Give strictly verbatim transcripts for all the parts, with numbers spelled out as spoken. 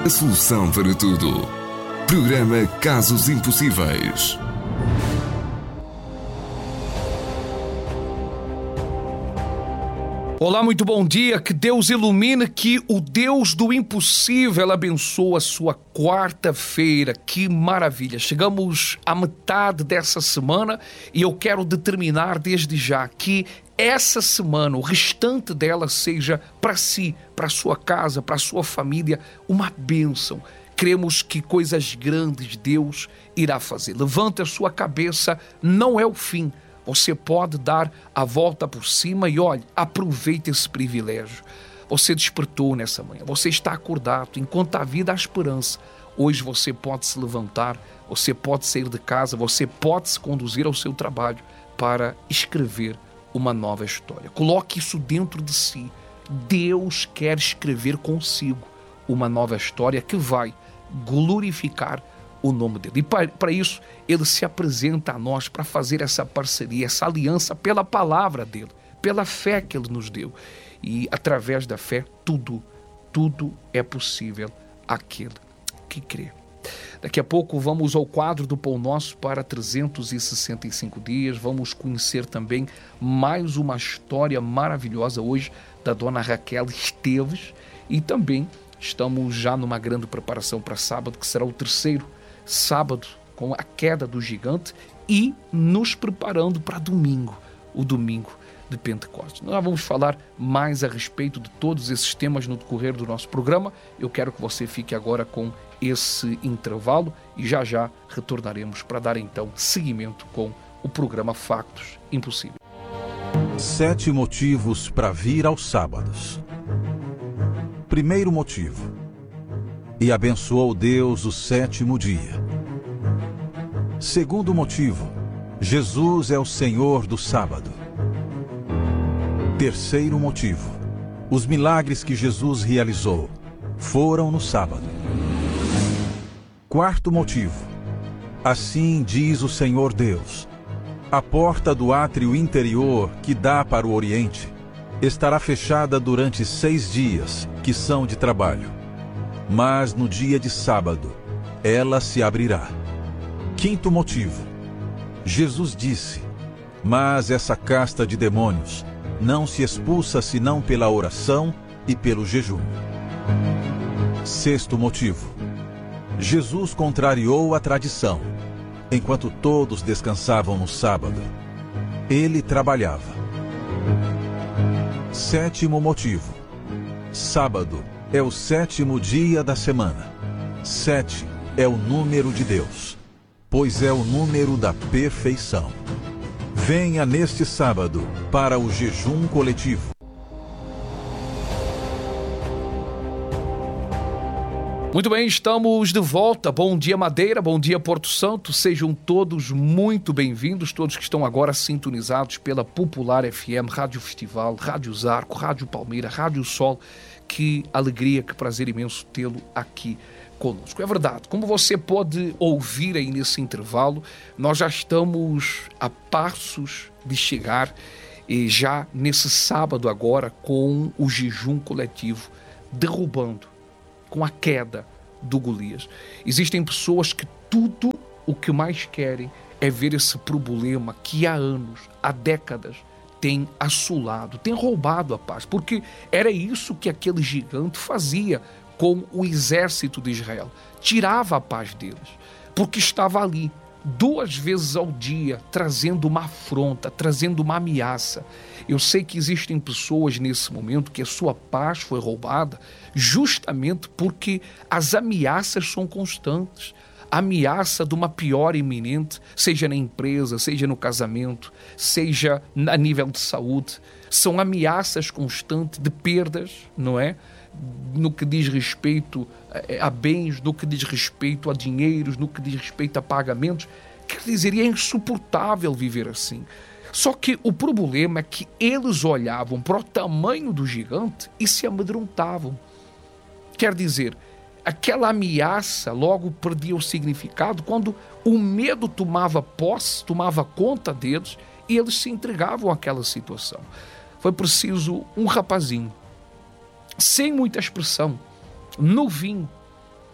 A solução para tudo. Programa Casos Impossíveis. Olá, muito bom dia, que Deus ilumine, que o Deus do impossível abençoe a sua quarta-feira. Que maravilha! Chegamos à metade dessa semana e eu quero determinar desde já que essa semana, o restante dela, seja para si, para a sua casa, para a sua família, uma bênção. Cremos que coisas grandes Deus irá fazer. Levante a sua cabeça, não é o fim. Você pode dar a volta por cima e, olhe, aproveite esse privilégio. Você despertou nessa manhã, você está acordado. Enquanto há vida, há esperança. Hoje você pode se levantar, você pode sair de casa, você pode se conduzir ao seu trabalho para escrever uma nova história. Coloque isso dentro de si. Deus quer escrever consigo uma nova história que vai glorificar o nome dele. E para isso, ele se apresenta a nós para fazer essa parceria, essa aliança pela palavra dele, pela fé que ele nos deu. E através da fé, tudo, tudo é possível àquele que crê. Daqui a pouco vamos ao quadro do Pão Nosso para trezentos e sessenta e cinco dias. Vamos conhecer também mais uma história maravilhosa hoje da dona Raquel Esteves. E também estamos já numa grande preparação para sábado, que será o terceiro sábado com a queda do gigante, e nos preparando para domingo, o domingo de Pentecostes. Nós vamos falar mais a respeito de todos esses temas no decorrer do nosso programa. Eu quero que você fique agora com esse intervalo e já já retornaremos para dar então seguimento com o programa Factos Impossíveis. Sete motivos para vir aos sábados. Primeiro motivo: e abençoou Deus o sétimo dia. Segundo motivo: Jesus é o Senhor do sábado. Terceiro motivo: os milagres que Jesus realizou foram no sábado. Quarto motivo: assim diz o Senhor Deus: a porta do átrio interior que dá para o Oriente estará fechada durante seis dias, que são de trabalho. Mas no dia de sábado, ela se abrirá. Quinto motivo: Jesus disse: mas essa casta de demônios não se expulsa senão pela oração e pelo jejum. Sexto motivo: Jesus contrariou a tradição. Enquanto todos descansavam no sábado, ele trabalhava. Sétimo motivo: sábado é o sétimo dia da semana. Sete é o número de Deus, pois é o número da perfeição. Venha neste sábado para o jejum coletivo. Muito bem, estamos de volta. Bom dia, Madeira, bom dia, Porto Santo. Sejam todos muito bem-vindos, todos que estão agora sintonizados pela Popular F M, Rádio Festival, Rádio Zarco, Rádio Palmeira, Rádio Sol. Que alegria, que prazer imenso tê-lo aqui conosco. É verdade, como você pode ouvir aí nesse intervalo, nós já estamos a passos de chegar e já nesse sábado agora com o jejum coletivo, derrubando com a queda do Golias. Existem pessoas que tudo o que mais querem é ver esse problema que há anos, há décadas, tem assolado, tem roubado a paz, porque era isso que aquele gigante fazia com o exército de Israel. Tirava a paz deles, porque estava ali duas vezes ao dia, trazendo uma afronta, trazendo uma ameaça. Eu sei que existem pessoas nesse momento que a sua paz foi roubada justamente porque as ameaças são constantes. A ameaça de uma pior iminente, seja na empresa, seja no casamento, seja a nível de saúde. São ameaças constantes de perdas, não é? No que diz respeito a bens, no que diz respeito a dinheiros, no que diz respeito a pagamentos. Quer dizer, é insuportável viver assim. Só que o problema é que eles olhavam para o tamanho do gigante e se amedrontavam. Quer dizer, aquela ameaça logo perdia o significado quando o medo tomava posse, tomava conta deles e eles se entregavam àquela situação. Foi preciso um rapazinho, sem muita expressão, novinho,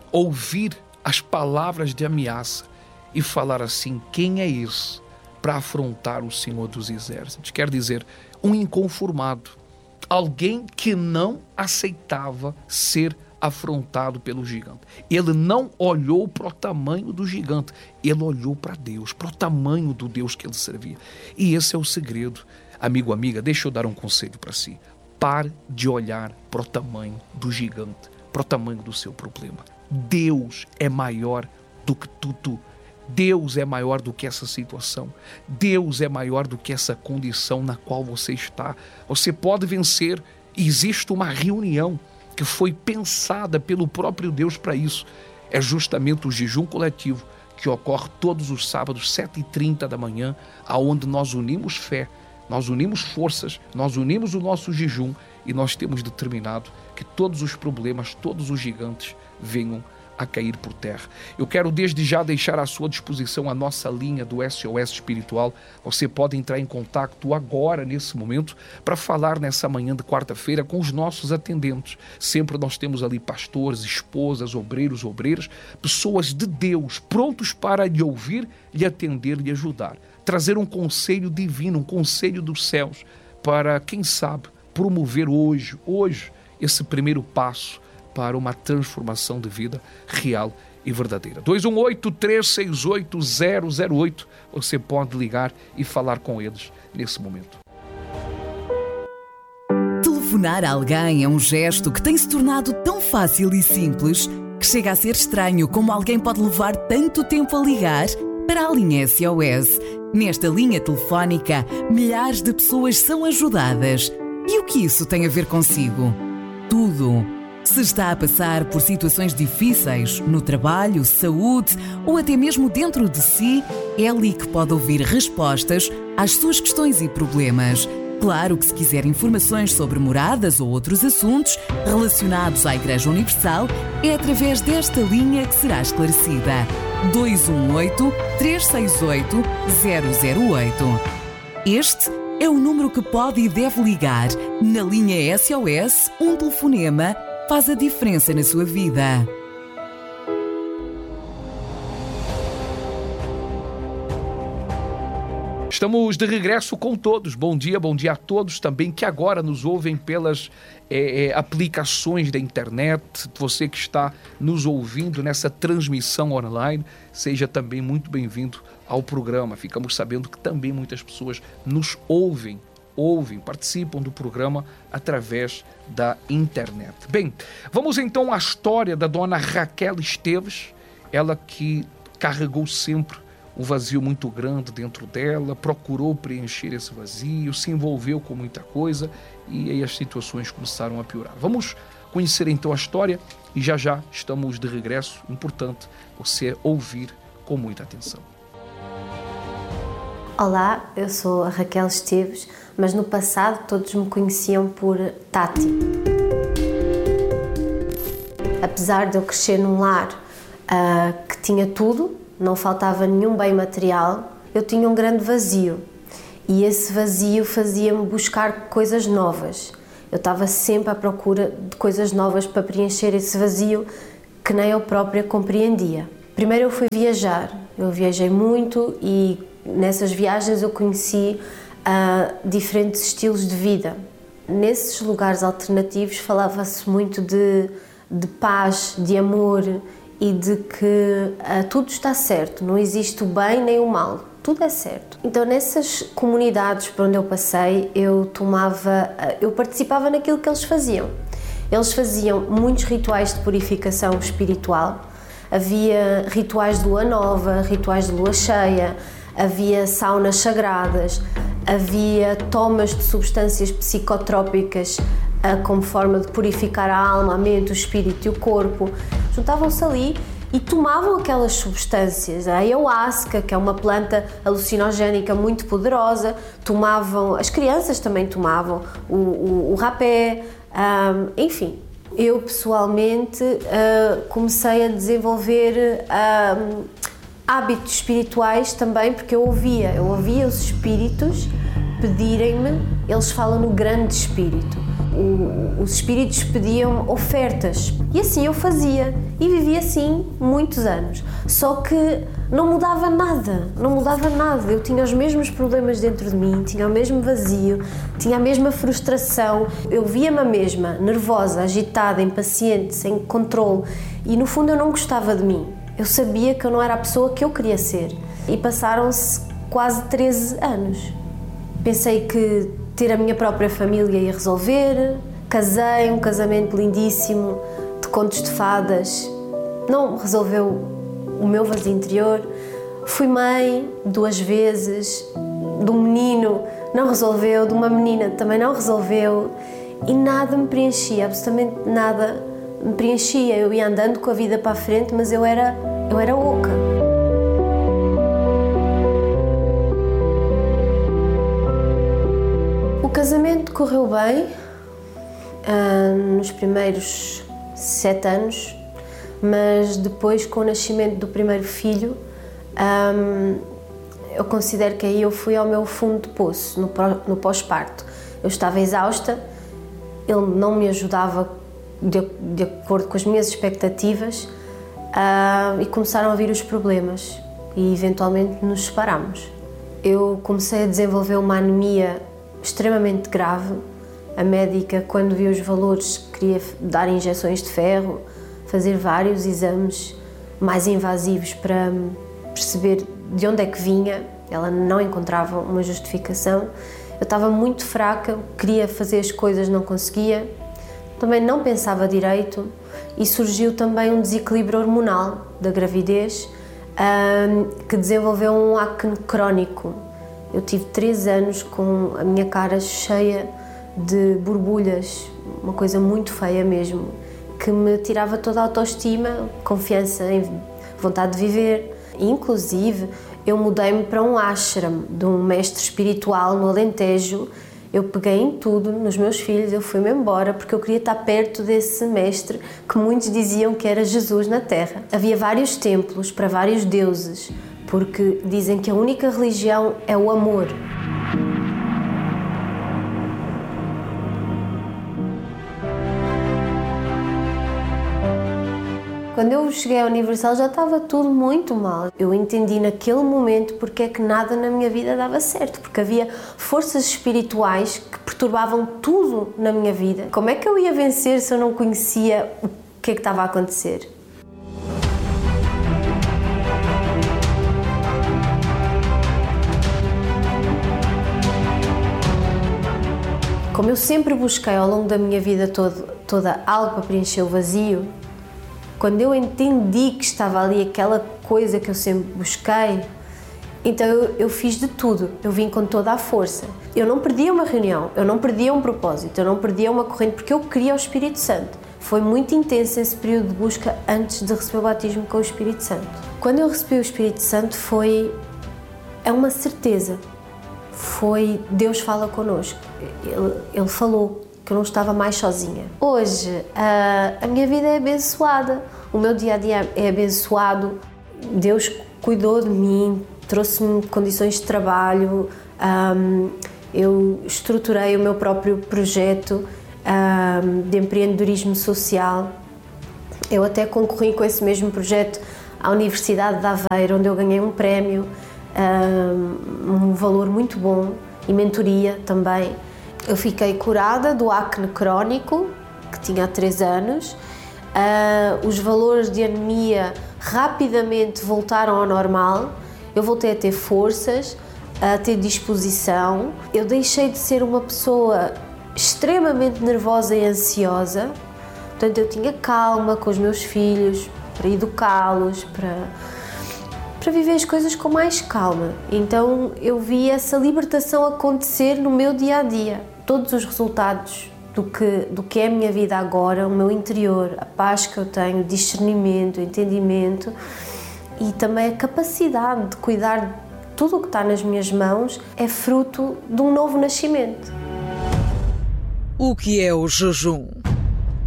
ouvir as palavras de ameaça e falar assim: quem é esse para afrontar o Senhor dos Exércitos? Quer dizer, um inconformado, alguém que não aceitava ser afrontado pelo gigante. Ele não olhou para o tamanho do gigante, ele olhou para Deus, para o tamanho do Deus que ele servia. E esse é o segredo. Amigo, amiga, deixa eu dar um conselho para si. Pare de olhar para o tamanho do gigante, para o tamanho do seu problema. Deus é maior do que tudo. Deus é maior do que essa situação. Deus é maior do que essa condição na qual você está. Você pode vencer. Existe uma reunião que foi pensada pelo próprio Deus para isso. É justamente o jejum coletivo que ocorre todos os sábados, sete e trinta da manhã, aonde nós unimos fé, nós unimos forças, nós unimos o nosso jejum e nós temos determinado que todos os problemas, todos os gigantes venham a cair por terra. Eu quero desde já deixar à sua disposição a nossa linha do S O S Espiritual. Você pode entrar em contato agora, nesse momento, para falar nessa manhã de quarta-feira com os nossos atendentes. Sempre nós temos ali pastores, esposas, obreiros, obreiras, pessoas de Deus, prontos para lhe ouvir, lhe atender, lhe ajudar. Trazer um conselho divino, um conselho dos céus, para, quem sabe, promover hoje, hoje, esse primeiro passo para uma transformação de vida real e verdadeira. dois um oito, três seis oito, zero zero oito. Você pode ligar e falar com eles nesse momento. Telefonar a alguém é um gesto que tem se tornado tão fácil e simples que chega a ser estranho como alguém pode levar tanto tempo a ligar para a linha S O S. Nesta linha telefónica, milhares de pessoas são ajudadas. E o que isso tem a ver consigo? Tudo. Se está a passar por situações difíceis no trabalho, saúde ou até mesmo dentro de si, é ali que pode ouvir respostas às suas questões e problemas. Claro que se quiser informações sobre moradas ou outros assuntos relacionados à Igreja Universal, é através desta linha que será esclarecida. dois um oito, três seis oito, zero zero oito. Este é o número que pode e deve ligar. Na linha S O S, um telefonema faz a diferença na sua vida. Estamos de regresso com todos. Bom dia, bom dia a todos também que agora nos ouvem pelas é, é, aplicações da internet. Você que está nos ouvindo nessa transmissão online, seja também muito bem-vindo ao programa. Ficamos sabendo que também muitas pessoas nos ouvem ouvem, participam do programa através da internet. Bem, vamos então à história da dona Raquel Esteves, ela que carregou sempre um vazio muito grande dentro dela, procurou preencher esse vazio, se envolveu com muita coisa e aí as situações começaram a piorar. Vamos conhecer então a história e já já estamos de regresso. Importante você ouvir com muita atenção. Olá, eu sou a Raquel Esteves, mas no passado todos me conheciam por Tati. Apesar de eu crescer num lar uh, que tinha tudo, não faltava nenhum bem material, eu tinha um grande vazio e esse vazio fazia-me buscar coisas novas. Eu estava sempre à procura de coisas novas para preencher esse vazio que nem eu própria compreendia. Primeiro eu fui viajar, eu viajei muito e nessas viagens eu conheci uh, diferentes estilos de vida. Nesses lugares alternativos falava-se muito de, de paz, de amor e de que uh, tudo está certo, não existe o bem nem o mal, tudo é certo. Então nessas comunidades por onde eu passei, eu tomava, uh, eu participava naquilo que eles faziam. Eles faziam muitos rituais de purificação espiritual, havia rituais de lua nova, rituais de lua cheia, havia saunas sagradas, havia tomas de substâncias psicotrópicas uh, como forma de purificar a alma, a mente, o espírito e o corpo. Juntavam-se ali e tomavam aquelas substâncias. A ayahuasca, que é uma planta alucinogénica muito poderosa, tomavam, as crianças também tomavam, o, o, o rapé, um, enfim. Eu pessoalmente uh, comecei a desenvolver um, hábitos espirituais também, porque eu ouvia, eu ouvia os espíritos pedirem-me, eles falam no grande espírito. o, os espíritos pediam ofertas e assim eu fazia e vivi assim muitos anos, só que não mudava nada, não mudava nada, eu tinha os mesmos problemas dentro de mim, tinha o mesmo vazio, tinha a mesma frustração, eu via-me a mesma, nervosa, agitada, impaciente, sem controle e no fundo eu não gostava de mim, eu sabia que eu não era a pessoa que eu queria ser e passaram-se quase treze anos. Pensei que ter a minha própria família ia resolver, casei, um casamento lindíssimo, de contos de fadas, não resolveu o meu vazio interior. Fui mãe duas vezes, de um menino não resolveu, de uma menina também não resolveu e nada me preenchia, absolutamente nada me preenchia. Eu ia andando com a vida para a frente, mas eu era, eu era oca. O casamento correu bem uh, nos primeiros sete anos, mas depois, com o nascimento do primeiro filho, um, eu considero que aí eu fui ao meu fundo de poço, no, no pós-parto. Eu estava exausta, ele não me ajudava de, de acordo com as minhas expectativas uh, e começaram a vir os problemas e eventualmente nos separámos. Eu comecei a desenvolver uma anemia extremamente grave. A médica, quando viu os valores, queria dar injeções de ferro, fazer vários exames mais invasivos para perceber de onde é que vinha. Ela não encontrava uma justificação. Eu estava muito fraca, queria fazer as coisas, não conseguia. Também não pensava direito e surgiu também um desequilíbrio hormonal da gravidez que desenvolveu um acne crónico. Eu tive três anos com a minha cara cheia de borbulhas, uma coisa muito feia mesmo, que me tirava toda a autoestima, confiança em vontade de viver. Inclusive, eu mudei-me para um ashram de um mestre espiritual no Alentejo. Eu peguei em tudo, nos meus filhos, eu fui-me embora porque eu queria estar perto desse mestre que muitos diziam que era Jesus na Terra. Havia vários templos para vários deuses, porque dizem que a única religião é o amor. Quando eu cheguei à Universal já estava tudo muito mal. Eu entendi naquele momento porque é que nada na minha vida dava certo, porque havia forças espirituais que perturbavam tudo na minha vida. Como é que eu ia vencer se eu não conhecia o que é que estava a acontecer? Como eu sempre busquei ao longo da minha vida todo, toda algo para preencher o vazio, quando eu entendi que estava ali aquela coisa que eu sempre busquei, então eu, eu fiz de tudo, eu vim com toda a força. Eu não perdia uma reunião, eu não perdia um propósito, eu não perdia uma corrente, porque eu queria o Espírito Santo. Foi muito intenso esse período de busca antes de receber o batismo com o Espírito Santo. Quando eu recebi o Espírito Santo foi... é uma certeza. Foi Deus fala connosco. Ele, ele falou que eu não estava mais sozinha. Hoje a, a minha vida é abençoada, o meu dia a dia é abençoado. Deus cuidou de mim, trouxe-me condições de trabalho, um, eu estruturei o meu próprio projeto um, de empreendedorismo social. Eu até concorri com esse mesmo projeto à Universidade de Aveiro, onde eu ganhei um prémio, um, um valor muito bom, e mentoria também. Eu fiquei curada do acne crónico, que tinha há três anos. Uh, os valores de anemia rapidamente voltaram ao normal. Eu voltei a ter forças, a ter disposição. Eu deixei de ser uma pessoa extremamente nervosa e ansiosa. Portanto, eu tinha calma com os meus filhos, para educá-los, para, para viver as coisas com mais calma. Então, eu vi essa libertação acontecer no meu dia-a-dia. Todos os resultados do que, do que é a minha vida agora, o meu interior, a paz que eu tenho, o discernimento, o entendimento e também a capacidade de cuidar de tudo o que está nas minhas mãos é fruto de um novo nascimento. O que é o jejum?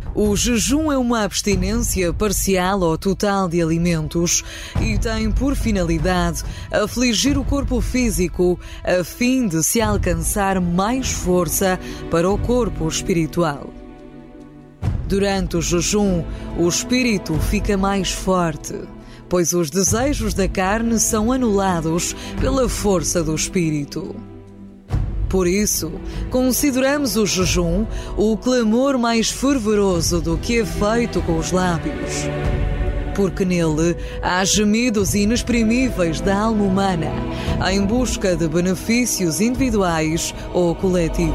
O jejum é uma abstinência parcial ou total de alimentos e tem por finalidade afligir o corpo físico a fim de se alcançar mais força para o corpo espiritual. Durante o jejum, o espírito fica mais forte, pois os desejos da carne são anulados pela força do espírito. Por isso, consideramos o jejum o clamor mais fervoroso do que é feito com os lábios. Porque nele há gemidos inexprimíveis da alma humana em busca de benefícios individuais ou coletivos.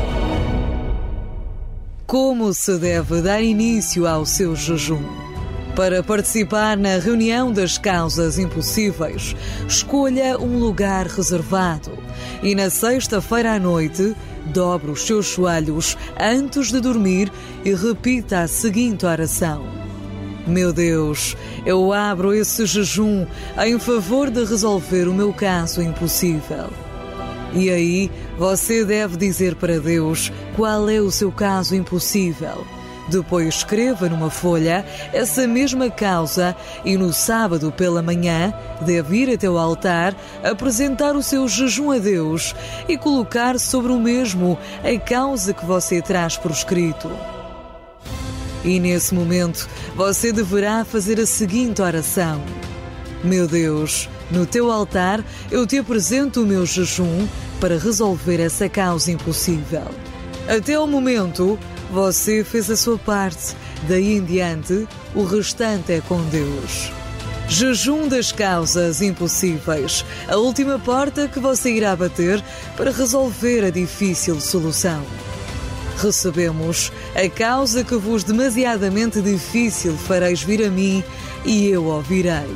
Como se deve dar início ao seu jejum? Para participar na reunião das causas impossíveis, escolha um lugar reservado e na sexta-feira à noite, dobre os seus joelhos antes de dormir e repita a seguinte oração: Meu Deus, eu abro esse jejum em favor de resolver o meu caso impossível. E aí, você deve dizer para Deus qual é o seu caso impossível. Depois escreva numa folha essa mesma causa e no sábado pela manhã deve ir até o altar, apresentar o seu jejum a Deus e colocar sobre o mesmo a causa que você traz por escrito. E nesse momento você deverá fazer a seguinte oração: Meu Deus, no teu altar eu te apresento o meu jejum para resolver essa causa impossível. Até o momento, você fez a sua parte, daí em diante, o restante é com Deus. Jejum das causas impossíveis, a última porta que você irá bater para resolver a difícil solução. Recebemos a causa que vos demasiadamente difícil fareis vir a mim e eu ouvirei.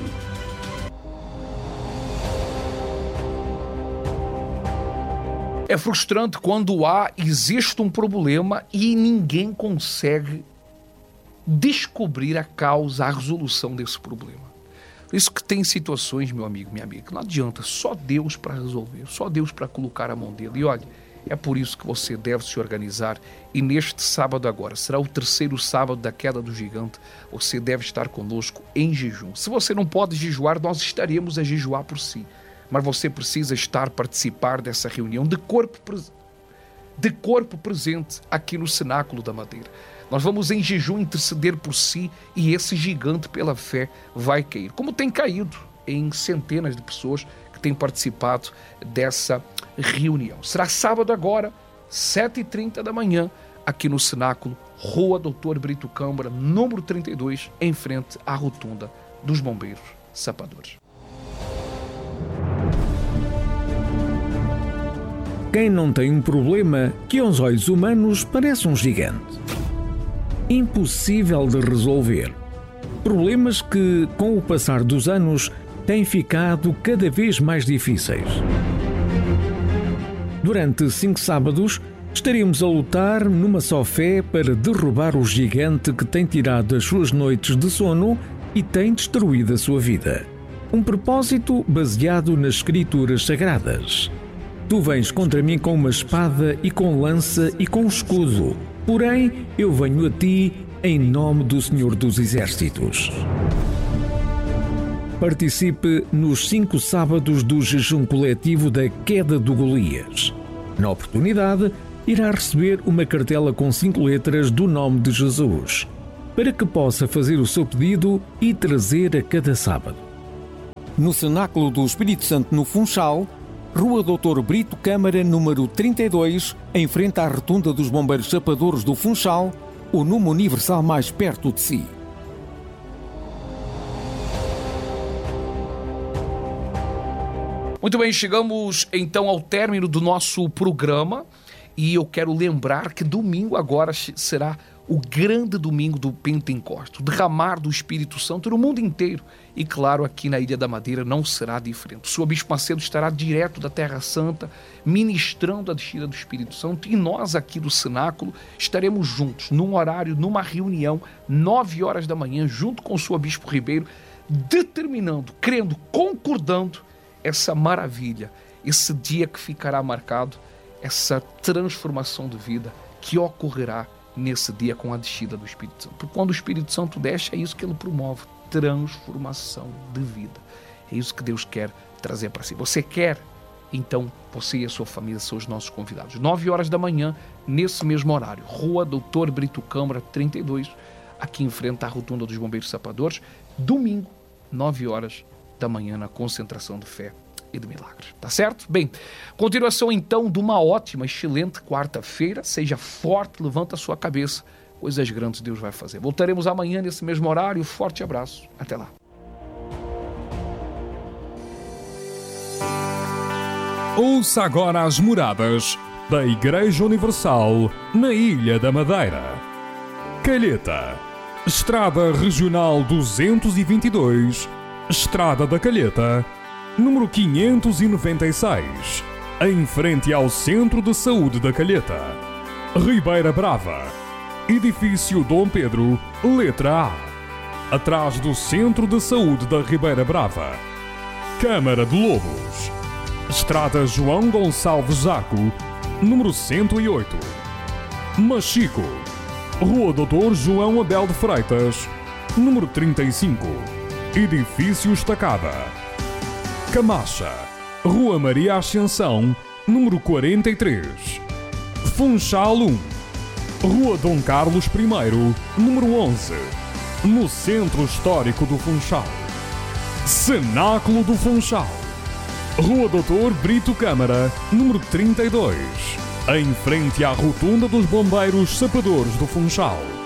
É frustrante quando há, existe um problema e ninguém consegue descobrir a causa, a resolução desse problema. Por isso que tem situações, meu amigo, minha amiga, que não adianta, só Deus para resolver, só Deus para colocar a mão dele. E olha, é por isso que você deve se organizar e neste sábado agora, será o terceiro sábado da queda do gigante, você deve estar conosco em jejum. Se você não pode jejuar, nós estaremos a jejuar por si. Mas você precisa estar, participar dessa reunião de corpo, de corpo presente aqui no Cenáculo da Madeira. Nós vamos em jejum interceder por si e esse gigante pela fé vai cair. Como tem caído em centenas de pessoas que têm participado dessa reunião. Será sábado agora, sete e trinta da manhã, aqui no Cenáculo, Rua Doutor Brito Câmara, número trinta e dois, em frente à rotunda dos Bombeiros Sapadores. Quem não tem um problema que aos olhos humanos parece um gigante. Impossível de resolver. Problemas que, com o passar dos anos, têm ficado cada vez mais difíceis. Durante cinco sábados, estaremos a lutar numa só fé para derrubar o gigante que tem tirado as suas noites de sono e tem destruído a sua vida. Um propósito baseado nas Escrituras Sagradas. Tu vens contra mim com uma espada e com lança e com escudo. Porém, eu venho a ti em nome do Senhor dos Exércitos. Participe nos cinco sábados do jejum coletivo da queda do Golias. Na oportunidade, irá receber uma cartela com cinco letras do nome de Jesus, para que possa fazer o seu pedido e trazer a cada sábado. No Cenáculo do Espírito Santo, no Funchal, Rua Doutor Brito Câmara, número trinta e dois, em frente à rotunda dos Bombeiros Sapadores do Funchal, o número universal mais perto de si. Muito bem, chegamos então ao término do nosso programa e eu quero lembrar que domingo agora será o grande domingo do Pentecostes, o derramar do Espírito Santo no mundo inteiro. E claro, aqui na Ilha da Madeira não será diferente. O senhor Bispo Macedo estará direto da Terra Santa, ministrando a descida do Espírito Santo, e nós aqui do Cenáculo estaremos juntos, num horário, numa reunião, nove horas da manhã, junto com o senhor Bispo Ribeiro, determinando, crendo, concordando essa maravilha, esse dia que ficará marcado, essa transformação de vida que ocorrerá nesse dia com a descida do Espírito Santo. Porque quando o Espírito Santo desce, é isso que ele promove, transformação de vida. É isso que Deus quer trazer para si. Você quer? Então, você e a sua família são os nossos convidados. nove horas da manhã, nesse mesmo horário. Rua Doutor Brito Câmara, trinta e dois, aqui em frente à Rotunda dos Bombeiros Sapadores. Domingo, nove horas da manhã, na concentração de fé e de milagres. Tá certo? Bem, continuação então de uma ótima, excelente quarta-feira. Seja forte, levanta a sua cabeça. Coisas grandes Deus vai fazer. Voltaremos amanhã nesse mesmo horário. Forte abraço. Até lá. Ouça agora as moradas da Igreja Universal na Ilha da Madeira. Calheta, Estrada Regional duzentos e vinte e dois, Estrada da Calheta, número quinhentos e noventa e seis, em frente ao Centro de Saúde da Calheta. Ribeira Brava, Edifício Dom Pedro, letra A, atrás do Centro de Saúde da Ribeira Brava. Câmara de Lobos, Estrada João Gonçalves Zaco, número cento e oito. Machico, Rua Doutor João Abel de Freitas, número trinta e cinco, Edifício Estacada. Camacha, Rua Maria Ascensão, número quarenta e três. Funchal um, Rua Dom Carlos I, número onze, no Centro Histórico do Funchal. Cenáculo do Funchal, Rua Doutor Brito Câmara, número trinta e dois, em frente à Rotunda dos Bombeiros Sapadores do Funchal.